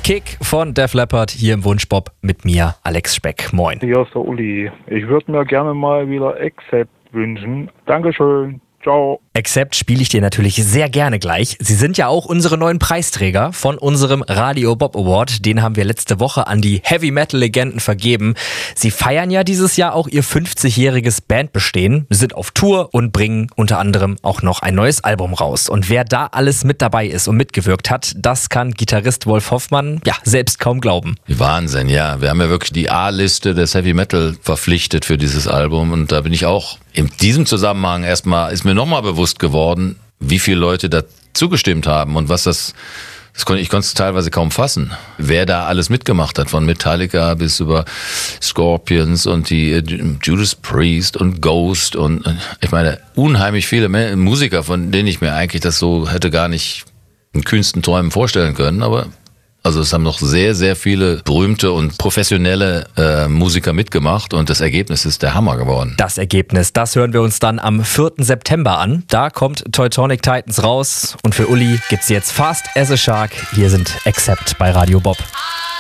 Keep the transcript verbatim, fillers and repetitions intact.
Kick von Def Leppard hier im Wunschbob mit mir, Alex Speck. Moin. Hier ist der Uli. Ich würde mir gerne mal wieder Accept wünschen. Dankeschön. Ciao. Accept spiele ich dir natürlich sehr gerne gleich. Sie sind ja auch unsere neuen Preisträger von unserem Radio Bob Award. Den haben wir letzte Woche an die Heavy-Metal-Legenden vergeben. Sie feiern ja dieses Jahr auch ihr fünfzigjähriges Bandbestehen, sind auf Tour und bringen unter anderem auch noch ein neues Album raus. Und wer da alles mit dabei ist und mitgewirkt hat, das kann Gitarrist Wolf Hoffmann ja selbst kaum glauben. Wahnsinn, ja. Wir haben ja wirklich die A-Liste des Heavy-Metal verpflichtet für dieses Album. Und da bin ich auch in diesem Zusammenhang erstmal, ist mir nochmal bewusst geworden, wie viele Leute da zugestimmt haben und was das, das konnte, ich konnte es teilweise kaum fassen, wer da alles mitgemacht hat, von Metallica bis über Scorpions und die Judas Priest und Ghost und ich meine, unheimlich viele Musiker, von denen ich mir eigentlich das so hätte gar nicht in kühnsten Träumen vorstellen können, aber also es haben noch sehr, sehr viele berühmte und professionelle äh, Musiker mitgemacht und das Ergebnis ist der Hammer geworden. Das Ergebnis, das hören wir uns dann am vierten September an. Da kommt Teutonic Titans raus und für Uli gibt's jetzt Fast as a Shark. Hier sind Accept bei Radio Bob.